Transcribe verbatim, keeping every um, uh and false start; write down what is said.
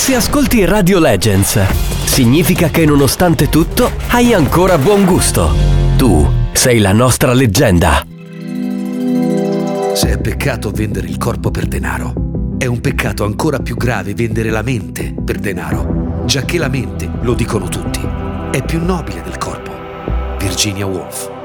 Se ascolti Radio Legends, significa che nonostante tutto hai ancora buon gusto. Tu sei la nostra leggenda. Se è peccato vendere il corpo per denaro, è un peccato ancora più grave vendere la mente per denaro, giacché la mente, lo dicono tutti, è più nobile del corpo. Virginia Woolf.